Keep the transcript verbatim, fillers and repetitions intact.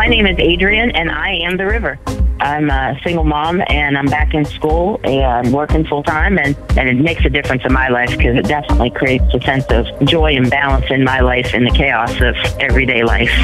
My name is Adrian, and I am the river. I'm a single mom, and I'm back in school and working full-time, and, and it makes a difference in my life because it definitely creates a sense of joy and balance in my life in the chaos of everyday life.